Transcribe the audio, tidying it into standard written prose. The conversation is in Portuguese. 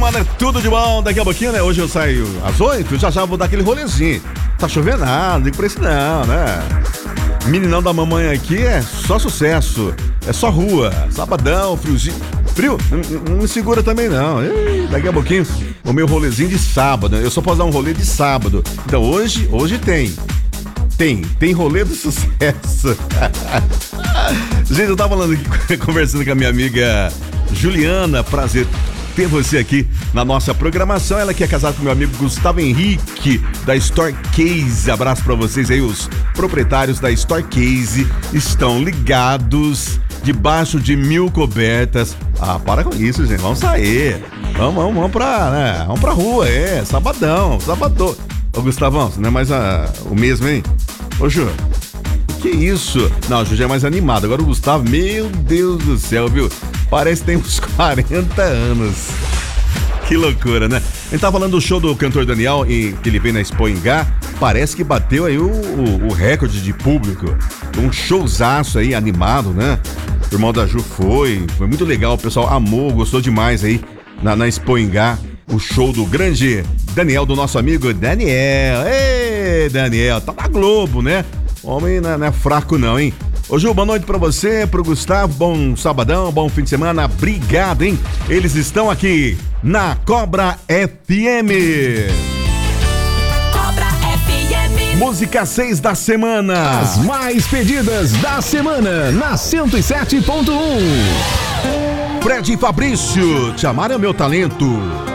semana, tudo de bom. Daqui a pouquinho, né? Hoje eu saio às 8, já vou dar aquele rolezinho. Tá chovendo nada, não liga pra isso não, né? Meninão da mamãe aqui é só sucesso. É só rua, sabadão, friozinho. Frio? Não me segura também não. Daqui a pouquinho, o meu rolezinho de sábado. Eu só posso dar um rolê de sábado. Então hoje tem. Tem rolê do sucesso. Gente, eu tava falando aqui, conversando com a minha amiga Juliana. Prazer ter você aqui na nossa programação. Ela que é casada com meu amigo Gustavo Henrique, da Store Case. Abraço pra vocês aí, os proprietários da Store Case estão ligados debaixo de 1000 cobertas. Ah, para com isso, gente. Vamos sair. Vamos pra rua, sabadão. Ô, Gustavão, você não é mais o mesmo, hein? Ô, Ju, que isso? Não, o Ju já é mais animado. Agora o Gustavo, meu Deus do céu, viu? Parece que tem uns 40 anos. Que loucura, né? A gente tá falando do show do cantor Daniel, que ele veio na Expo Ingá. Parece que bateu aí o recorde de público. Um showzaço aí, animado, né? O irmão da Ju foi muito legal. O pessoal amou, gostou demais aí na Expo Ingá. O show do grande Daniel, do nosso amigo Daniel. Ei, Daniel, tá na Globo, né? Homem não é fraco não, hein? Ô Ju, boa noite pra você, pro Gustavo, bom sabadão, bom fim de semana, obrigado, hein? Eles estão aqui na Cobra FM. Cobra FM. Música 6 da semana. As mais pedidas da semana, na 107.1. Fred e Fabrício, Te Amar é Meu Talento.